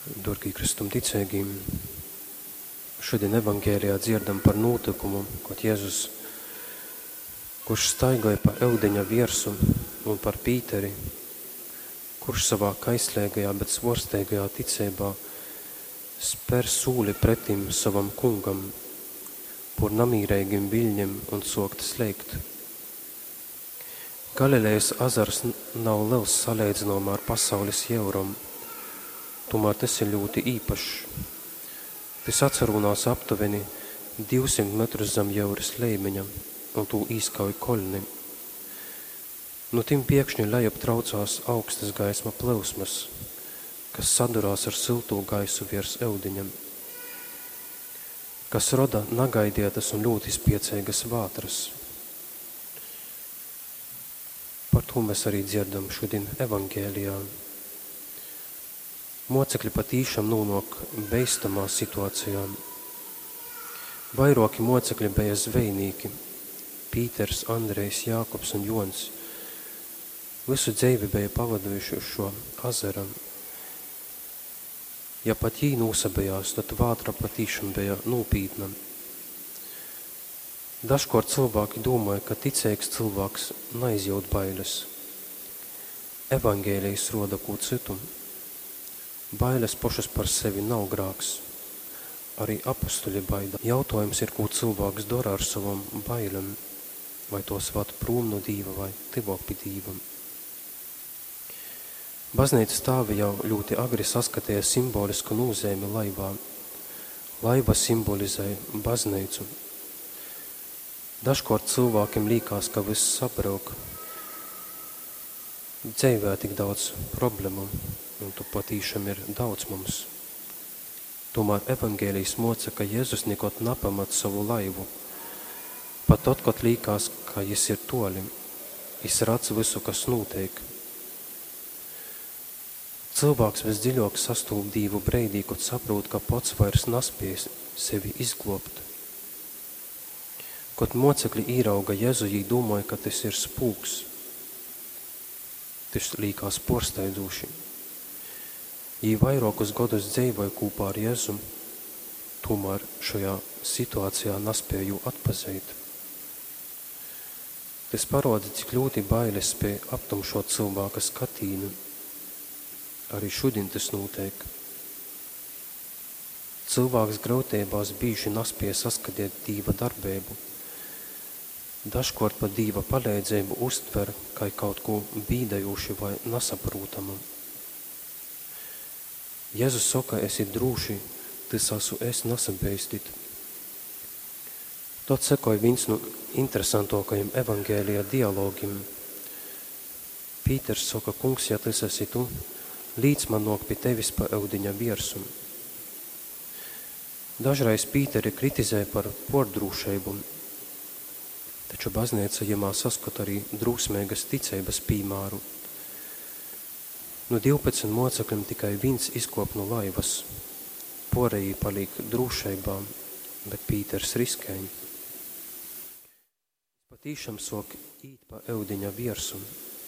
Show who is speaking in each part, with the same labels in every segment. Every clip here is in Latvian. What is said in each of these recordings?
Speaker 1: Dārgie Kristum ticēgī, šodien evangēlijā dzirdam par notikumu, kad Jēzus, kurš staigāja pa Eudeņa viersu un par Pīteri, kurš savā kaislēgajā, bet svorsteigajā ticībā spēr sūli pretim savam kungam, por namīreigim viļņiem un sokt slēgt. Galilejas azars nav liels salīdzinājumā ar pasaules jauram, tomēr tas ir ļoti īpašs. Tas atcerunās aptuveni 200 metrus zem jūras līmeņa un tū īskauj kolni. No tim piekšņi lejap traucās augstas gaisma plevsmas, kas sadurās ar silto gaisu virs Eudeņam, kas roda nagaidietas un ļoti spiecīgas vātras. Par to mēs arī dzirdam šodien evangēlijā. Mocekļi patīšām nonāk beistamā situācijā. Vairāki mocekļi bija zvejnieki – Pīters, Andrejs, Jākubs un Jons. Visu dzīvi bija pavadījuši uz šo azaru. Ja pat jī nūsabējās, tad vātra patīšām bija nūpītna. Dažkārt cilvēki domāja, ka ticīgs cilvēks neizjūt bailes. Evangēlijas roda ko citu. Bailes pašas par sevi nav grāks. Arī apustuļi baida. Jautājums ir, ko cilvēks dara ar savam bailēm, vai tos vad prom no Dīva vai tivāk pie Dīvam. Baznīcas stāvi jau ļoti agri saskatīja simbolisku nozīmi laivā. Laiva simbolizē baznīcu. Dažkārt cilvēkiem līkās, ka viss sabrauk. Dzīvē tik daudz problēmu. Un tu patīšām ir daudz mums. Tomēr evangēlijas moca, ka Jēzus nekot napamat savu laivu. Pat tad, kad līkās, ka jis ir toli, jis redz visu, kas notiek. Cilvēks visdziļāk sastūp Dīvu breidī, kad saprot, ka pats vairs nespēj sevi izglobt. Kad mocekļi īrauga Jēzu, jī domāja, ka tas ir spūks. Tas līkās porsteidūši. Jī vairākus gadus dzīvoja kopā ar Jēzu, tomēr šajā situācijā nespēju atpazīt. Tas parāda, cik ļoti bailes spēja aptumšot cilvēka skatīnu. Arī šodien tas notiek. Cilvēks grautībās bieži nespēja saskatīt Dīva darbību. Dažkārt pat Dīva palīdzību uztver kā kaut ko bīdējoši vai nesaprotamu. Jēzus saka, esi drūši, tas esmu es nesabeistīt. Tad sekoja viens no interesantākajiem evangēlijā dialogiem. Pīters saka, kungs, ja tas esi tu, līdz man nāk pie tevis pa Eudeņa viersu. Dažreiz Pīteri kritizē par pordrūšību, taču baznīca jemā saskat arī drūsmīgas ticības piemēru. No 12 mocekļiem tikai viens izkop no laivas. Porējī paliek drūšībā, bet Pīters riskēja. Patīšām sok īt pa Eudeņa viersu.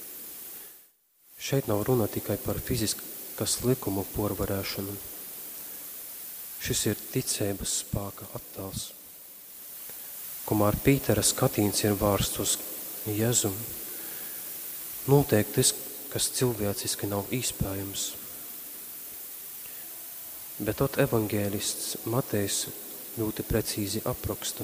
Speaker 1: Šeit nav runa tikai par fiziskas likumu porvarēšanu. Šis ir ticības spēka attēls. Kamēr Pītera skatīns ir vērsts uz Jēzu, notiek tas, kas cilvēciski nav iespējams. Bet tad evangēlists Matejs ļoti precīzi apraksta.